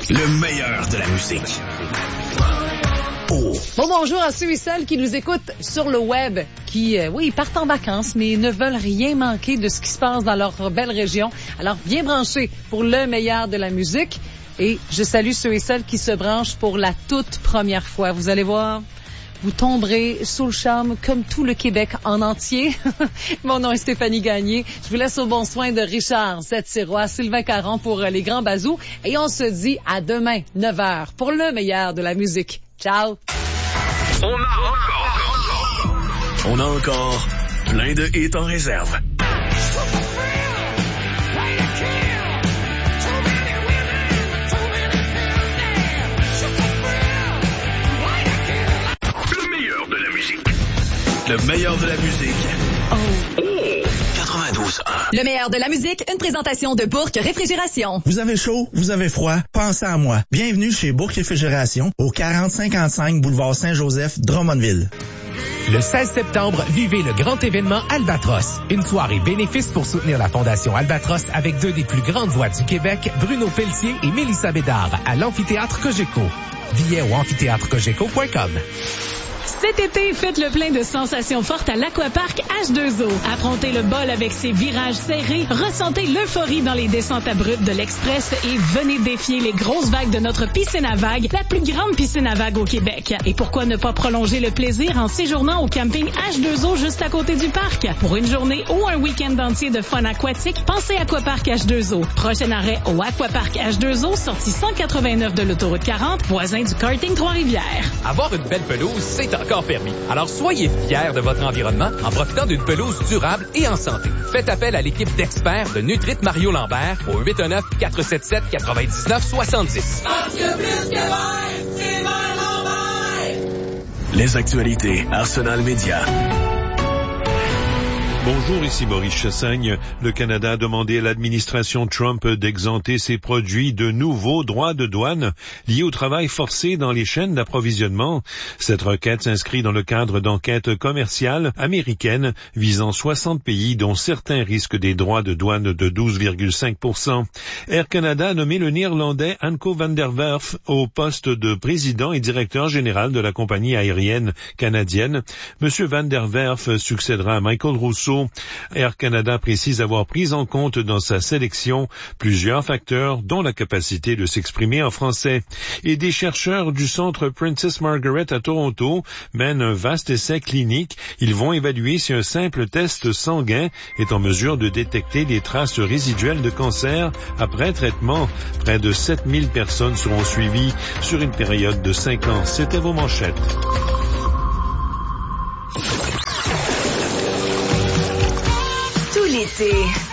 Le meilleur de la musique. Bon, bonjour à ceux et celles qui nous écoutent sur le web, qui, oui, partent en vacances, mais ne veulent rien manquer de ce qui se passe dans leur belle région. Alors, bien branchés pour le meilleur de la musique. Et je salue ceux et celles qui se branchent pour la toute première fois. Vous allez voir, vous tomberez sous le charme comme tout le Québec en entier. Mon nom est Stéphanie Gagné. Je vous laisse au bon soin de Richard Zet-Sirois, Sylvain Caron pour les grands bazous. Et on se dit à demain, 9h, pour le meilleur de la musique. Ciao! On a encore plein de hits en réserve. Le meilleur de la musique. Le meilleur de la musique. 92.1. Le meilleur de la musique, une présentation de Bourque Réfrigération. Vous avez chaud, vous avez froid, pensez à moi. Bienvenue chez Bourque Réfrigération, au 4055 boulevard Saint-Joseph, Drummondville. Le 16 septembre, vivez le grand événement Albatros. Une soirée bénéfice pour soutenir la Fondation Albatros avec deux des plus grandes voix du Québec, Bruno Pelletier et Mélissa Bédard, à l'Amphithéâtre Cogeco. Billets au amphithéâtrecogeco.com. Cet été, faites le plein de sensations fortes à l'Aquapark H2O. Affrontez le bol avec ses virages serrés, ressentez l'euphorie dans les descentes abruptes de l'Express et venez défier les grosses vagues de notre piscine à vagues, la plus grande piscine à vagues au Québec. Et pourquoi ne pas prolonger le plaisir en séjournant au camping H2O juste à côté du parc? Pour une journée ou un week-end entier de fun aquatique, pensez Aquapark H2O. Prochain arrêt au Aquapark H2O, sortie 189 de l'autoroute 40, voisin du karting Trois-Rivières. Avoir une belle pelouse, c'est encore permis. Alors soyez fiers de votre environnement en profitant d'une pelouse durable et en santé. Faites appel à l'équipe d'experts de Nutrit Mario Lambert au 819-477-9970. Parce que plus que vert, c'est vert Lambert! Les actualités Arsenal Média. Bonjour, ici Maurice Chassaigne. Le Canada a demandé à l'administration Trump d'exempter ses produits de nouveaux droits de douane liés au travail forcé dans les chaînes d'approvisionnement. Cette requête s'inscrit dans le cadre d'enquêtes commerciales américaines visant 60 pays dont certains risquent des droits de douane de 12,5%. Air Canada a nommé le Néerlandais Anko van der Werf au poste de président et directeur général de la compagnie aérienne canadienne. Monsieur van der Werf succédera à Michael Rousseau. Air Canada précise avoir pris en compte dans sa sélection plusieurs facteurs, dont la capacité de s'exprimer en français. Et des chercheurs du centre Princess Margaret à Toronto mènent un vaste essai clinique. Ils vont évaluer si un simple test sanguin est en mesure de détecter des traces résiduelles de cancer après traitement. Près de 7000 personnes seront suivies sur une période de 5 ans. C'était vos manchettes. L'été,